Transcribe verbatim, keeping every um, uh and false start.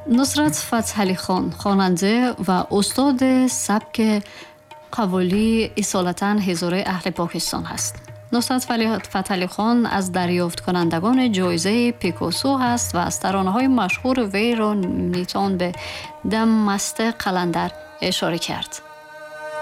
نصرت فتحعلی خان خواننده و استاد سبک قوالی اصالتاً هزاره اهل پاکستان است. نصرت فتحعلی خان از دریافت کنندگان جایزه پیکاسو هست و از ترانه‌های مشهور وی را میتوان به دم مست قلندر اشاره کرد.